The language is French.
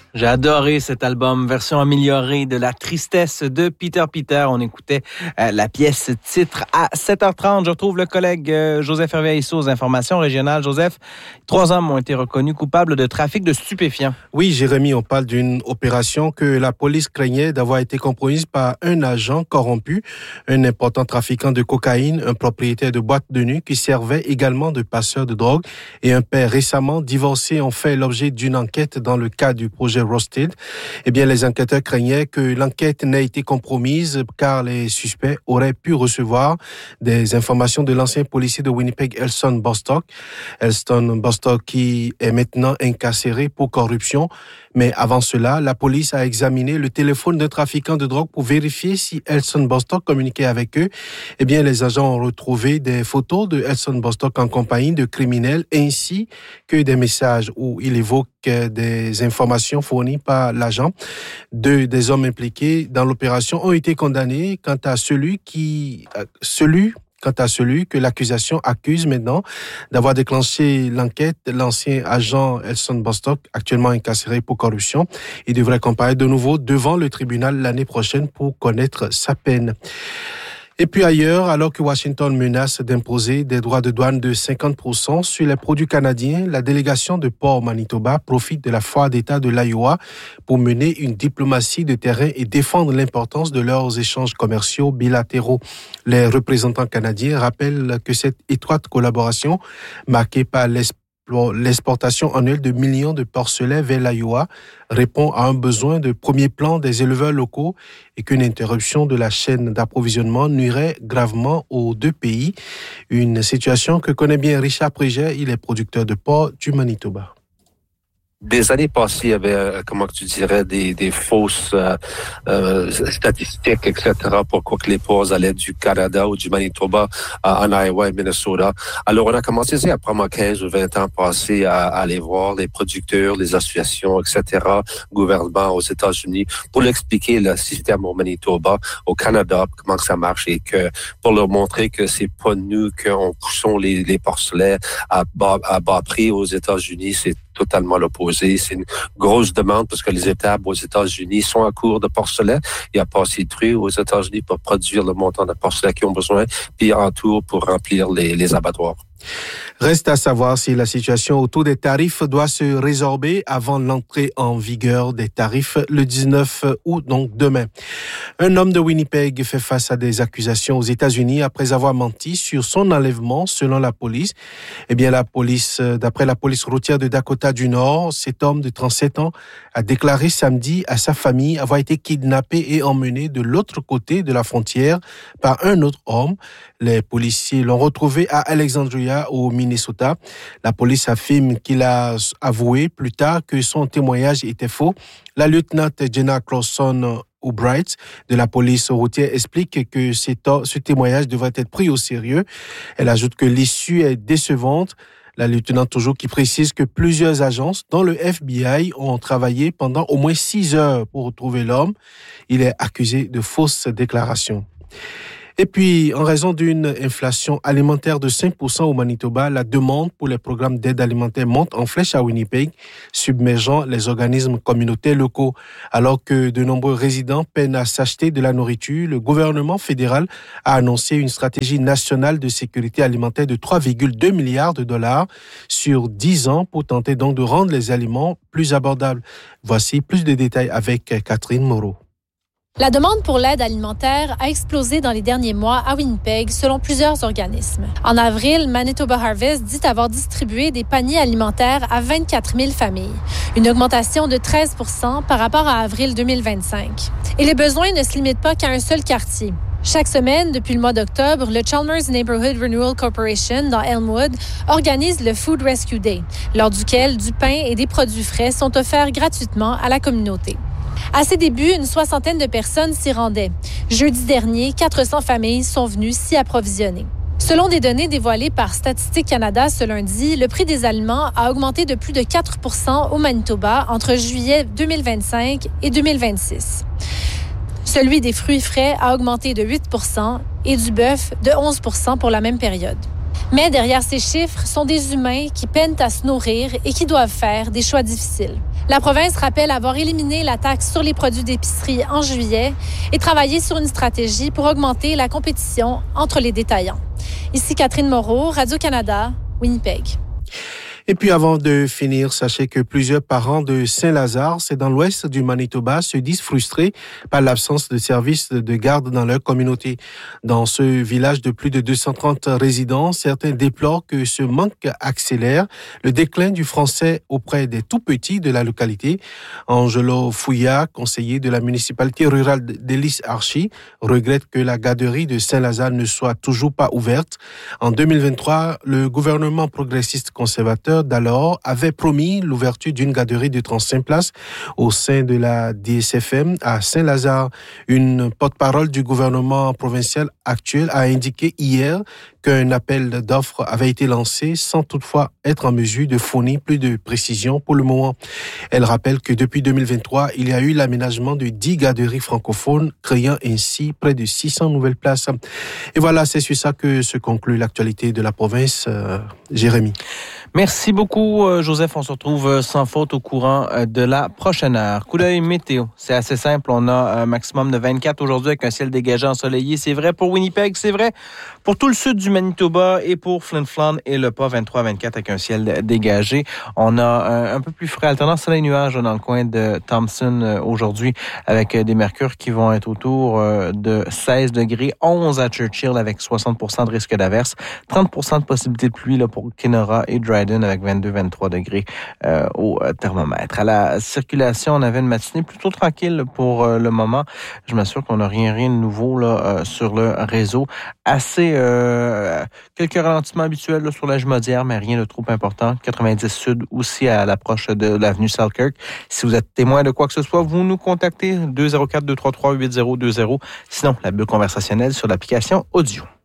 J'ai adoré cet album, version améliorée de La Tristesse de Peter Peter. On écoutait la pièce titre à 7h30. Je retrouve le collègue Joseph Hervé-Aissou aux informations régionales. Joseph, 3 hommes ont été reconnus coupables de trafic de stupéfiants. Oui, Jérémy, on parle d'une opération que la police craignait d'avoir été compromise par un agent corrompu, un important trafiquant de cocaïne, un propriétaire de boîte de nuit qui servait également de passeur de drogue et un père récemment divorcé ont fait l'objet d'une enquête dans le cadre du projet Roasted. Eh bien, les enquêteurs craignaient que l'enquête n'ait été compromise car les suspects auraient pu recevoir des informations de l'ancien policier de Winnipeg, Elston Bostock. Elston Bostock qui est maintenant incarcéré pour corruption. Mais avant cela, la police a examiné le téléphone d'un trafiquant de drogue pour vérifier si Elston Bostock communiquait avec eux. Eh bien, les agents ont retrouvé des photos de Elston Bostock en compagnie de criminels ainsi que des messages où il évoque des informations fournies par l'agent. 2 des hommes impliqués dans l'opération ont été condamnés. Quant à celui que l'accusation accuse maintenant d'avoir déclenché l'enquête, l'ancien agent Elston Bostock, actuellement incarcéré pour corruption, il devrait comparaître de nouveau devant le tribunal l'année prochaine pour connaître sa peine. Et puis ailleurs, alors que Washington menace d'imposer des droits de douane de 50% sur les produits canadiens, la délégation de Port Manitoba profite de la foire d'État de l'Iowa pour mener une diplomatie de terrain et défendre l'importance de leurs échanges commerciaux bilatéraux. Les représentants canadiens rappellent que cette étroite collaboration, marquée par l'exportation annuelle de millions de porcelets vers l'Iowa, répond à un besoin de premier plan des éleveurs locaux et qu'une interruption de la chaîne d'approvisionnement nuirait gravement aux 2 pays. Une situation que connaît bien Richard Préget, il est producteur de porc du Manitoba. Des années passées, il y avait, des fausses statistiques, etc., pourquoi que les porcs allaient du Canada ou du Manitoba en Iowa et Minnesota. Alors, on a commencé, après 15 ou 20 ans passés, à aller voir les producteurs, les associations, etc., gouvernement aux États-Unis, pour leur expliquer le système au Manitoba, au Canada, comment que ça marche, et que pour leur montrer que c'est pas nous qu'on poussons les porcelets à bas prix aux États-Unis, c'est totalement l'opposé. C'est une grosse demande parce que les étables aux États-Unis sont à court de porcelain. Il n'y a pas assez de truies aux États-Unis pour produire le montant de porcelain qu'ils ont besoin, puis en tout pour remplir les abattoirs. Reste à savoir si la situation autour des tarifs doit se résorber avant l'entrée en vigueur des tarifs le 19 août, donc demain. Un homme de Winnipeg fait face à des accusations aux États-Unis après avoir menti sur son enlèvement selon la police. Eh bien, d'après la police routière de Dakota du Nord, cet homme de 37 ans a déclaré samedi à sa famille avoir été kidnappé et emmené de l'autre côté de la frontière par un autre homme. Les policiers l'ont retrouvé à Alexandria, au Minnesota. La police affirme qu'il a avoué plus tard que son témoignage était faux. La lieutenant Jenna Clauson-O'Bright de la police routière explique que ce témoignage devrait être pris au sérieux. Elle ajoute que l'issue est décevante. La lieutenant toujours qui précise que plusieurs agences, dont le FBI, ont travaillé pendant au moins 6 heures pour retrouver l'homme. Il est accusé de fausses déclarations. Et puis, en raison d'une inflation alimentaire de 5% au Manitoba, la demande pour les programmes d'aide alimentaire monte en flèche à Winnipeg, submergeant les organismes communautaires locaux. Alors que de nombreux résidents peinent à s'acheter de la nourriture, le gouvernement fédéral a annoncé une stratégie nationale de sécurité alimentaire de 3,2 milliards de dollars sur 10 ans pour tenter donc de rendre les aliments plus abordables. Voici plus de détails avec Catherine Moreau. La demande pour l'aide alimentaire a explosé dans les derniers mois à Winnipeg, selon plusieurs organismes. En avril, Manitoba Harvest dit avoir distribué des paniers alimentaires à 24 000 familles, une augmentation de 13 % par rapport à avril 2025. Et les besoins ne se limitent pas qu'à un seul quartier. Chaque semaine, depuis le mois d'octobre, le Chalmers Neighborhood Renewal Corporation dans Elmwood organise le Food Rescue Day, lors duquel du pain et des produits frais sont offerts gratuitement à la communauté. À ses débuts, une 60aine de personnes s'y rendaient. Jeudi dernier, 400 familles sont venues s'y approvisionner. Selon des données dévoilées par Statistique Canada ce lundi, le prix des aliments a augmenté de plus de 4 % au Manitoba entre juillet 2025 et 2026. Celui des fruits frais a augmenté de 8 % et du bœuf de 11 % pour la même période. Mais derrière ces chiffres sont des humains qui peinent à se nourrir et qui doivent faire des choix difficiles. La province rappelle avoir éliminé la taxe sur les produits d'épicerie en juillet et travaillé sur une stratégie pour augmenter la compétition entre les détaillants. Ici Catherine Moreau, Radio-Canada, Winnipeg. Et puis avant de finir, sachez que plusieurs parents de Saint-Lazare, c'est dans l'ouest du Manitoba, se disent frustrés par l'absence de services de garde dans leur communauté. Dans ce village de plus de 230 résidents, certains déplorent que ce manque accélère le déclin du français auprès des tout-petits de la localité. Angelo Fouillard, conseiller de la municipalité rurale d'Ellis-Archie, regrette que la garderie de Saint-Lazare ne soit toujours pas ouverte. En 2023, le gouvernement progressiste conservateur d'alors avait promis l'ouverture d'une garderie de 35 places au sein de la DSFM à Saint-Lazare. Une porte-parole du gouvernement provincial actuel a indiqué hier qu'un appel d'offres avait été lancé sans toutefois être en mesure de fournir plus de précisions pour le moment. Elle rappelle que depuis 2023, il y a eu l'aménagement de 10 garderies francophones, créant ainsi près de 600 nouvelles places. Et voilà, c'est sur ça que se conclut l'actualité de la province. Jérémy. Merci beaucoup, Joseph. On se retrouve sans faute au courant de la prochaine heure. Coup d'œil météo. C'est assez simple. On a un maximum de 24 aujourd'hui avec un ciel dégagé ensoleillé. C'est vrai pour Winnipeg, c'est vrai pour tout le sud du Manitoba et pour Flin Flon et le Pas 23-24 avec un ciel dégagé. On a un peu plus frais, alternant soleil-nuage dans le coin de Thompson aujourd'hui avec des mercures qui vont être autour de 16 degrés, 11 à Churchill avec 60% de risque d'averse, 30% de possibilité de pluie là, pour Kenora et Dryden avec 22-23 degrés au thermomètre. À la circulation, on avait une matinée plutôt tranquille pour le moment. Je m'assure qu'on n'a rien de nouveau là, sur le réseau. Assez quelques ralentissements habituels là, sur la Jumodière, mais rien de trop important. 90 Sud aussi à l'approche de l'avenue Selkirk. Si vous êtes témoin de quoi que ce soit, vous nous contactez 204-233-8020. Sinon, la bulle conversationnelle sur l'application audio.